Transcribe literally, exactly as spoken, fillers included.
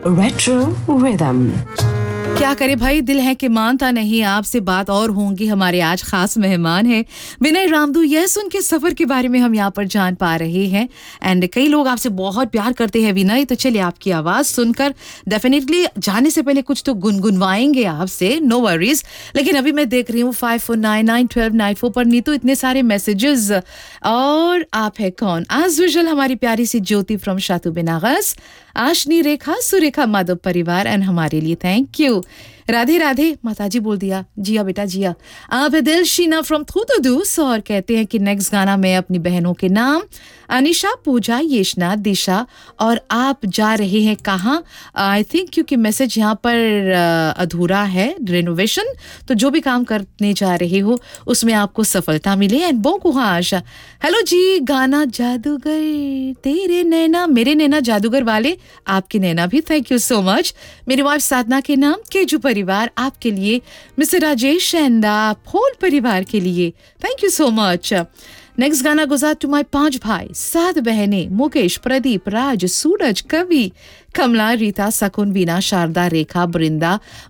Retro Rhythm. क्या करे भाई, दिल है कि मानता नहीं। आपसे बात और होंगी। हमारे आज खास मेहमान हैं विनय रामदू। यस, उनके सफर के बारे में हम यहाँ पर जान पा रहे हैं। एंड कई लोग आपसे बहुत प्यार करते हैं विनय, तो चलिए आपकी आवाज सुनकर डेफिनेटली जाने से पहले कुछ तो गुनगुनवाएंगे आपसे, नो वरीज। लेकिन अभी मैं देख रही हूँ five four nine nine twelve nine four पर नीतू इतने सारे मैसेजेस। और आप है कौन? एज यूजुअल हमारी प्यारी सी ज्योति फ्रॉम शातू बिनागस, आशनी रेखा, सुरेखा माधव परिवार एंड हमारे लिए थैंक यू। राधे राधे माताजी बोल दिया, जिया बेटा जिया। आप है दिल शीना फ्रॉम थूतुदूस और कहते हैं कि नेक्स्ट गाना मैं अपनी बहनों के नाम अनिशा, पूजा, येशना, दिशा। और आप जा रहे हैं कहाँ? आई थिंक क्योंकि मैसेज यहाँ पर uh, अधूरा है, रेनोवेशन। तो जो भी काम करने जा रहे हो उसमें आपको सफलता मिले एंड बो कुहाश। हेलो जी, गाना जादूगर तेरे नैना, मेरे नैना जादूगर वाले, आपके नैना भी, थैंक यू सो मच। मेरी वाइफ साधना के नाम केजू परिवार आपके लिए, मिस्टर राजेश एंड होल परिवार के लिए thank you so much. Next गाना गुजार टू माय पांच भाई, सात बहनें, मुकेश, प्रदीप, राज, सूरज, कवि, कमला, रीता, सकुन, बीना, शारदा, रेखा, बृंदा,